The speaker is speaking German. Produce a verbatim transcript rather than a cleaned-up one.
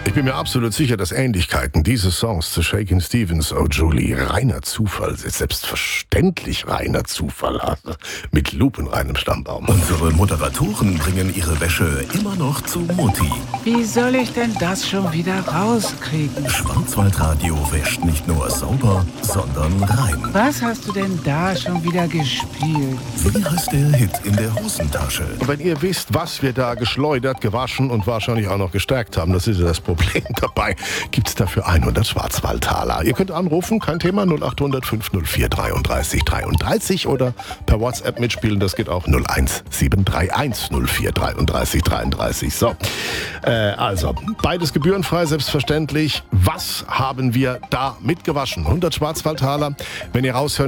Ich bin mir absolut sicher, dass Ähnlichkeiten dieses Songs zu Shakin' Stevens, Oh Julie, reiner Zufall, selbstverständlich reiner Zufall, also mit lupenreinem Stammbaum. Unsere Moderatoren bringen ihre Wäsche immer noch zu Mutti. Wie soll ich denn das schon wieder rauskriegen? Schwarzwaldradio wäscht nicht nur sauber, sondern rein. Was hast du denn da schon wieder gespielt? Wie heißt der Hit in der Hosentasche? Und wenn ihr wisst, was wir da geschleudert, gewaschen und wahrscheinlich auch noch gestärkt haben, das ist ja das Problem dabei, gibt's dafür hundert Schwarzwaldtaler. Ihr könnt anrufen, kein Thema, null acht hundert fünf null vier dreiunddreißig dreiunddreißig oder per WhatsApp mitspielen, das geht auch null eins sieben drei eins null vier dreiunddreißig dreiunddreißig. So, äh, also, beides gebührenfrei, selbstverständlich. Was haben wir da mitgewaschen? hundert Schwarzwaldtaler, wenn ihr raushören